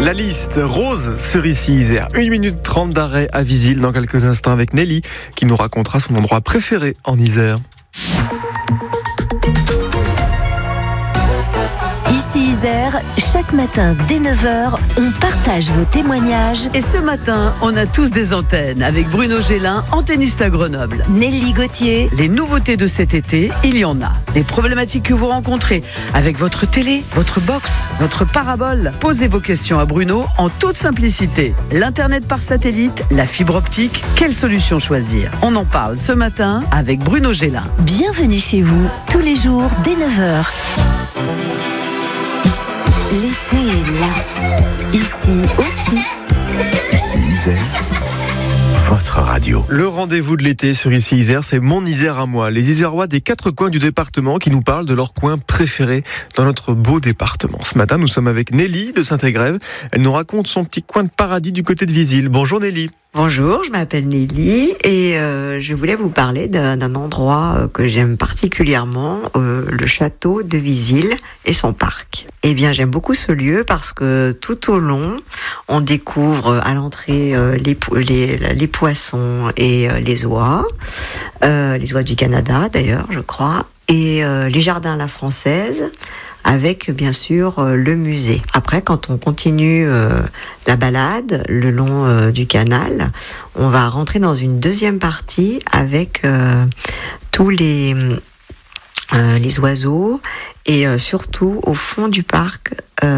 La liste rose sur ici Isère. 1 minute 30 d'arrêt à Visil dans quelques instants avec Nelly qui nous racontera son endroit préféré en Isère. Ici Isère, chaque matin dès 9h, on partage vos témoignages. Et ce matin, on a tous des antennes avec Bruno Gélin, antenniste à Grenoble. Nelly Gauthier. Les nouveautés de cet été, il y en a. Les problématiques que vous rencontrez avec votre télé, votre box, votre parabole. Posez vos questions à Bruno en toute simplicité. L'Internet par satellite, la fibre optique, quelle solution choisir? On en parle ce matin avec Bruno Gélin. Bienvenue chez vous, tous les jours dès 9h. L'été est là. Ici aussi. Ici Isère, votre radio. Le rendez-vous de l'été sur ici Isère, c'est mon Isère à moi. Les Isérois des 4 coins du département qui nous parlent de leur coin préféré dans notre beau département. Ce matin, nous sommes avec Nelly de Saint-Égrève. Elle nous raconte son petit coin de paradis du côté de Visil. Bonjour Nelly. Bonjour, je m'appelle Nelly et je voulais vous parler d'un endroit que j'aime particulièrement, le château de Visil et son parc. Eh bien, j'aime beaucoup ce lieu parce que tout au long, on découvre à l'entrée les poissons et les oies du Canada d'ailleurs, je crois, et les jardins à la française, avec bien sûr le musée. Après, quand on continue la balade le long du canal, on va rentrer dans une deuxième partie avec tous les oiseaux et surtout au fond du parc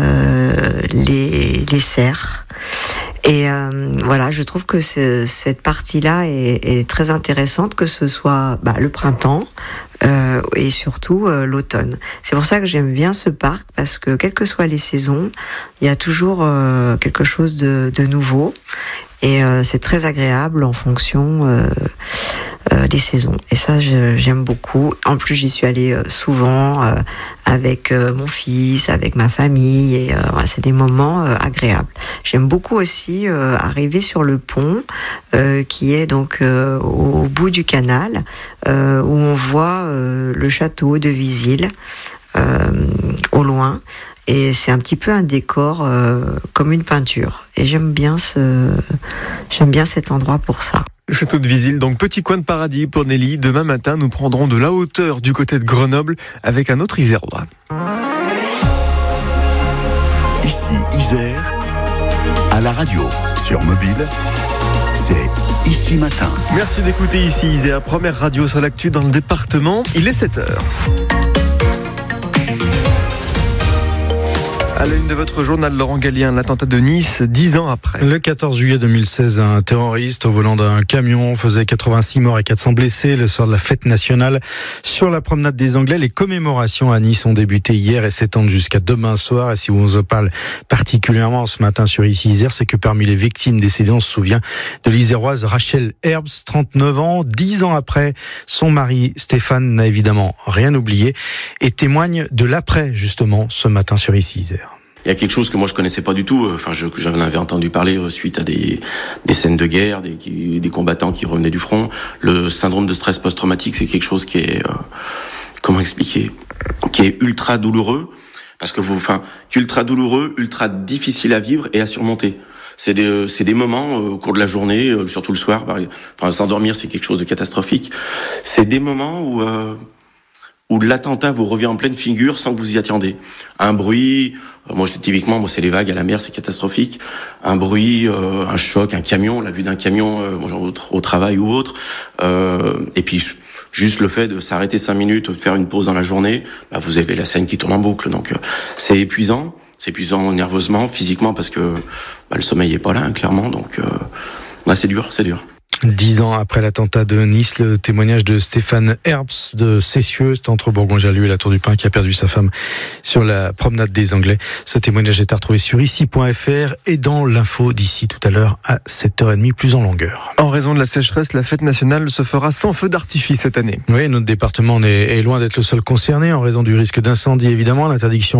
les cerfs. Et voilà, je trouve que cette partie-là est très intéressante, que ce soit le printemps et surtout l'automne. C'est pour ça que j'aime bien ce parc, parce que quelles que soient les saisons, il y a toujours quelque chose de nouveau. Et c'est très agréable en fonction des saisons. Et ça, j'aime beaucoup. En plus, j'y suis allée souvent avec mon fils, avec ma famille. Et c'est des moments agréables. J'aime beaucoup aussi arriver sur le pont qui est donc au bout du canal, où on voit le château de Visil au loin. Et c'est un petit peu un décor comme une peinture. Et j'aime bien cet endroit pour ça. Le château de Visil, donc petit coin de paradis pour Nelly. Demain matin, nous prendrons de la hauteur du côté de Grenoble avec un autre Isérois. Ici Isère, à la radio, sur mobile, c'est Ici Matin. Merci d'écouter ici Isère, première radio sur l'actu dans le département. Il est 7h. À la une de votre journal, Laurent Gallien, l'attentat de Nice, 10 ans après. Le 14 juillet 2016, un terroriste au volant d'un camion faisait 86 morts et 400 blessés le soir de la fête nationale. Sur la promenade des Anglais, les commémorations à Nice ont débuté hier et s'étendent jusqu'à demain soir. Et si on vous en parle particulièrement ce matin sur Ici Isère, c'est que parmi les victimes décédées, on se souvient de l'Iséroise Rachel Herbs, 39 ans. 10 ans après, son mari Stéphane n'a évidemment rien oublié et témoigne de l'après, justement, ce matin sur Ici Isère. Il y a quelque chose que moi je connaissais pas du tout. J'en avais entendu parler suite à des scènes de guerre, des combattants qui revenaient du front. Le syndrome de stress post-traumatique, c'est quelque chose qui est comment expliquer, qui est ultra douloureux, parce que qui est ultra douloureux, ultra difficile à vivre et à surmonter. C'est des moments au cours de la journée, surtout le soir. S'endormir, c'est quelque chose de catastrophique. C'est des moments où l'attentat vous revient en pleine figure sans que vous y attendiez. Un bruit, typiquement, c'est les vagues à la mer, c'est catastrophique. Un bruit, un choc, un camion, la vue d'un camion au travail ou autre. Et puis, juste le fait de s'arrêter 5 minutes, de faire une pause dans la journée, vous avez la scène qui tourne en boucle. Donc, c'est épuisant. C'est épuisant nerveusement, physiquement, parce que le sommeil est pas là, clairement. Donc, c'est dur. 10 ans après l'attentat de Nice, le témoignage de Stéphane Herbs de Cessieux, c'est entre Bourgoin-Jallieu et la Tour du Pin, qui a perdu sa femme sur la promenade des Anglais. Ce témoignage est à retrouver sur ici.fr et dans l'info d'ici tout à l'heure à 7h30 plus en longueur. En raison de la sécheresse, la fête nationale se fera sans feu d'artifice cette année. Oui, notre département est loin d'être le seul concerné en raison du risque d'incendie, évidemment. L'interdiction